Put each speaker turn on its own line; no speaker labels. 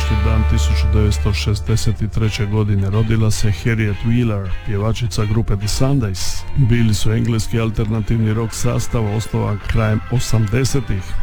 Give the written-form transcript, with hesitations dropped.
prošli dan 1963. godine rodila se Harriet Wheeler, pjevačica grupe The Sundays. Bili su engleski alternativni rock sastav osnovan krajem 80-ih.